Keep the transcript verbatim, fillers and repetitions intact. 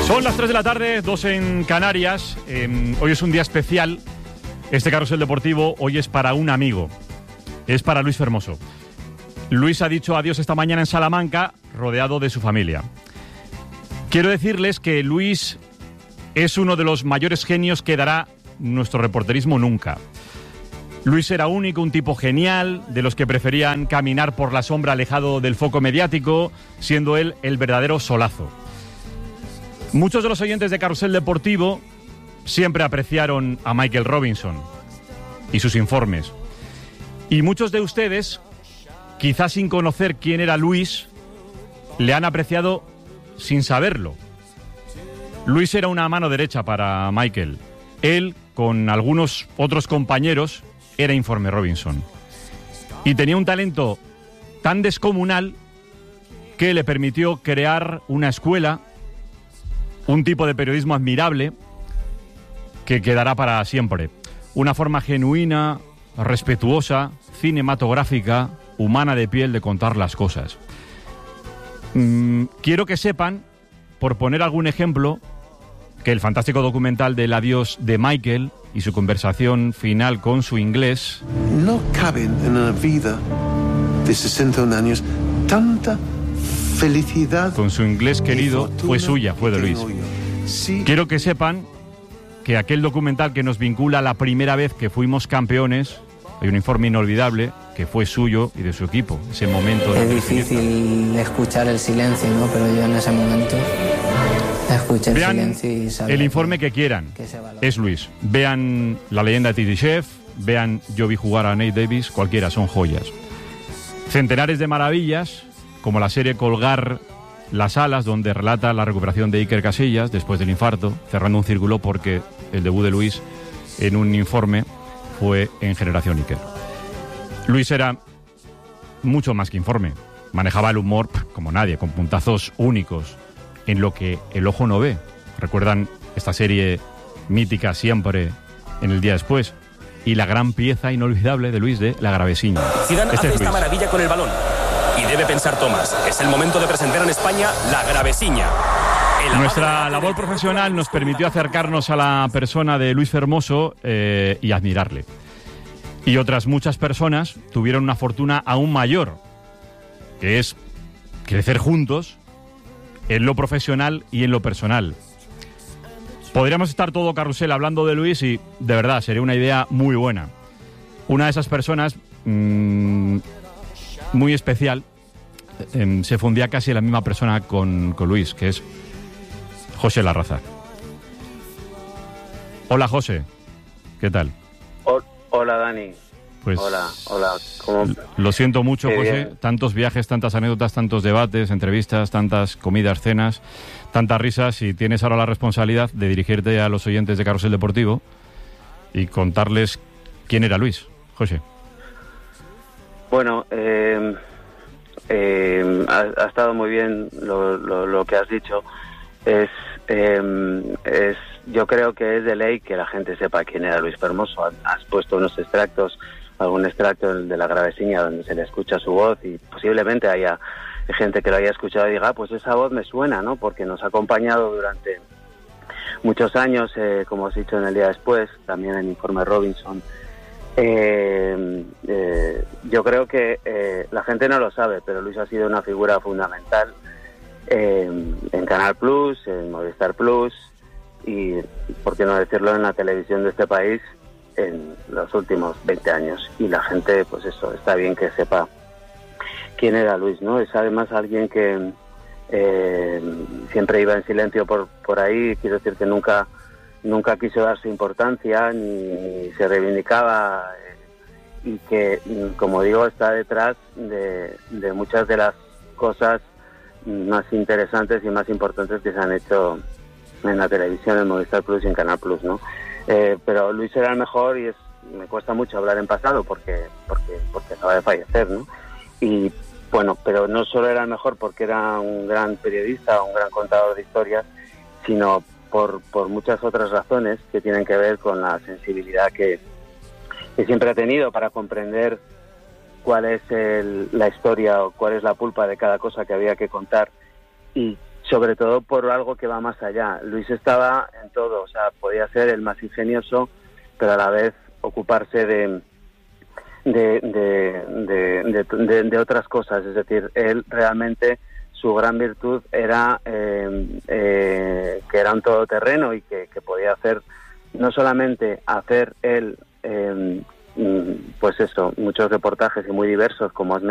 Son las tres de la tarde, dos en Canarias. Eh, hoy es un día especial. Este carrusel deportivo hoy es para un amigo. Es para Luis Fermoso. Luis ha dicho adiós esta mañana en Salamanca, rodeado de su familia. Quiero decirles que Luis es uno de los mayores genios que dará nuestro reporterismo nunca. Luis era único, un tipo genial, de los que preferían caminar por la sombra alejado del foco mediático, siendo él el verdadero solazo. Muchos de los oyentes de Carrusel Deportivo siempre apreciaron a Michael Robinson y sus informes. Y muchos de ustedes, quizás sin conocer quién era Luis, le han apreciado sin saberlo. Luis era una mano derecha para Michael. Él, con algunos otros compañeros, era Informe Robinson. Y tenía un talento tan descomunal que le permitió crear una escuela, un tipo de periodismo admirable que quedará para siempre. Una forma genuina, respetuosa, cinematográfica, humana de piel de contar las cosas. Mm, quiero que sepan, por poner algún ejemplo, que el fantástico documental del adiós de Michael y su conversación final con su inglés... No cabe en una vida de sesenta y un años tanta felicidad. Con su inglés querido fue suya, fue de Luis. Sí. Quiero que sepan que aquel documental que nos vincula a la primera vez que fuimos campeones, hay un informe inolvidable que fue suyo y de su equipo. Ese momento de... Es difícil escuchar el silencio, ¿no? Pero yo en ese momento escuché el Vean silencio y sabía el informe que, que quieran. Que es Luis. Vean La leyenda de T D Chef, vean Yo vi jugar a Nate Davis, cualquiera, son joyas. Centenares de maravillas, como la serie Colgar las alas, donde relata la recuperación de Iker Casillas después del infarto, cerrando un círculo porque el debut de Luis en un informe fue en Generación Iker. Luis era mucho más que informe. Manejaba el humor como nadie, con puntazos únicos en lo que el ojo no ve. ¿Recuerdan esta serie mítica Siempre en el día después? Y la gran pieza inolvidable de Luis de La Gravesiña. Zidane Este hace es esta Luis. maravilla con el balón. Y debe pensar Tomás, es el momento de presentar en España La Gravesiña. El Nuestra labor profesional nos permitió acercarnos a la persona de Luis Fermoso eh, y admirarle. Y otras muchas personas tuvieron una fortuna aún mayor, que es crecer juntos en lo profesional y en lo personal. Podríamos estar todo carrusel hablando de Luis y, de verdad, sería una idea muy buena. Una de esas personas mmm, muy especial eh, se fundía casi la misma persona con, con Luis, que es José Larraza. Hola, José. ¿Qué tal? Hola, Dani. Pues hola, hola. ¿Cómo? Lo siento mucho, Qué José. bien. Tantos viajes, tantas anécdotas, tantos debates, entrevistas, tantas comidas, cenas, tantas risas, y tienes ahora la responsabilidad de dirigirte a los oyentes de Carrusel Deportivo y contarles quién era Luis. José. Bueno, eh, eh, ha, ha estado muy bien lo, lo, lo que has dicho. Es, eh, es, yo creo que es de ley que la gente sepa quién era Luis Fermoso. Has puesto unos extractos, algún extracto de La Gravesiña donde se le escucha su voz y posiblemente haya gente que lo haya escuchado y diga, ah, pues esa voz me suena, ¿no? Porque nos ha acompañado durante muchos años, eh, como has dicho en el día después, también en Informe Robinson. Eh, eh, yo creo que eh, la gente no lo sabe, pero Luis ha sido una figura fundamental eh, en Canal Plus, en Movistar Plus y, por qué no decirlo, en la televisión de este país en los últimos veinte años. Y la gente, pues eso, está bien que sepa quién era Luis, ¿no? Es además alguien que eh, siempre iba en silencio por, por ahí. Quiero decir que nunca nunca quiso darse importancia ni, ni se reivindicaba eh, y que, como digo, está detrás de, de muchas de las cosas más interesantes y más importantes que se han hecho en la televisión, en Movistar Plus y en Canal Plus, ¿no? Eh, pero Luis era el mejor y es, me cuesta mucho hablar en pasado porque porque porque acaba de fallecer, ¿no? Y bueno, pero no solo era el mejor porque era un gran periodista, un gran contador de historias, sino por, por muchas otras razones que tienen que ver con la sensibilidad que, que siempre ha tenido para comprender cuál es el, la historia o cuál es la pulpa de cada cosa que había que contar y sobre todo por algo que va más allá. Luis estaba en todo, o sea, podía ser el más ingenioso, pero a la vez ocuparse de de de, de, de, de, de otras cosas. Es decir, él realmente, su gran virtud era eh, eh, que era un todoterreno y que, que podía hacer, no solamente hacer él, eh, pues eso, muchos reportajes y muy diversos, como has mencionado,